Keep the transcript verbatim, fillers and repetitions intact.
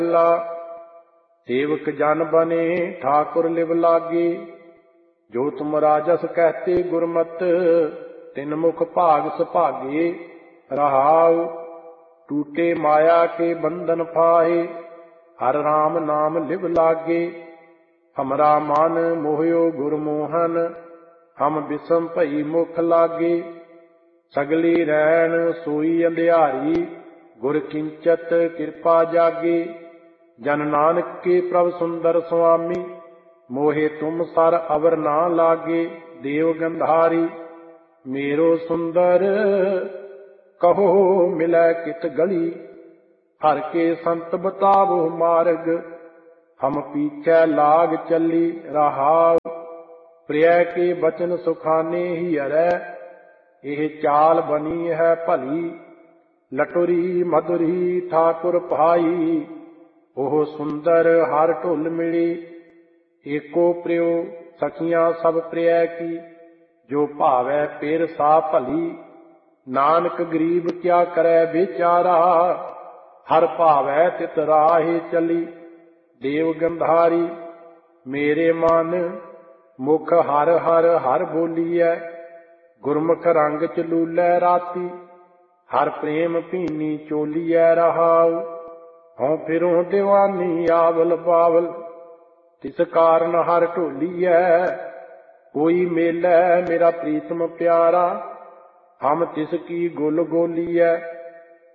सेवक जन बने ठाकुर लिव लागे, जो तुम राजस कहते गुरमत, तिन मुख भाग सुभागे। रहाउ टूटे माया के बंधन फाहे, हर राम नाम लिव लागे। हमरा मन मोहयो गुरमोहन, हम बिसम भई मुख लागे। सगली रैन सोई अंधियारी, गुर किंचत कृपा जागे। जन नानक के प्रभ सुंदर स्वामी, मोहे तुम सर अवर ना लागे। देव गंधारी मेरो सुंदर, कहो मिलै कित गली। हर के संत बतावो मार्ग, हम पीछे लाग चली। रहाउ प्रिय के बचन सुखाने ही अरै, यह चाल बनी है भली। लटुरी मधुरी ठाकुर भाई, ओह सुंदर हर ढुल मिली। एको प्रियो सखियां सब प्रिय की, जो भावै पेर सा भली। नानक गरीब क्या करे बेचारा, हर भावै तित राहे चली। देव गंधारी मेरे मन, मुख हर हर हर बोलीऐ। गुरमुख रंग च लूलै राती, हर प्रेम भीनी चोलीऐ। रहाउ हों फिरों दीवानी आवल बावल, तिस कारण हर ढोलीऐ। कोई मेलै मेरा प्रीतम प्यारा, हम तिसकी गुल गोलीऐ।